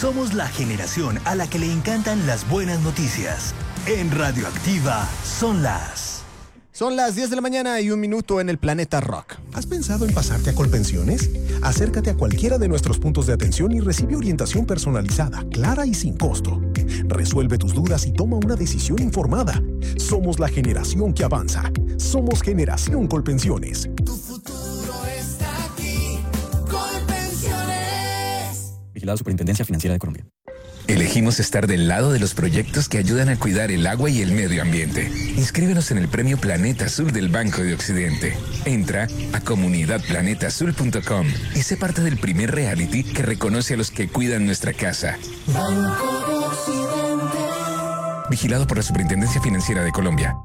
Somos la generación a la que le encantan las buenas noticias. En Radioactiva son las 10 de la mañana y 1 minuto en el planeta Rock. ¿Has pensado en pasarte a Colpensiones? Acércate a cualquiera de nuestros puntos de atención y recibe orientación personalizada, clara y sin costo. Resuelve tus dudas y toma una decisión informada. Somos la generación que avanza. Somos Generación Colpensiones. Tu futuro está aquí. Colpensiones. Vigilado Superintendencia Financiera de Colombia. Elegimos estar del lado de los proyectos que ayudan a cuidar el agua y el medio ambiente. Inscríbenos en el Premio Planeta Azul del Banco de Occidente. Entra a comunidadplanetaazul.com y sé parte del primer reality que reconoce a los que cuidan nuestra casa. Banco de Occidente. Vigilado por la Superintendencia Financiera de Colombia.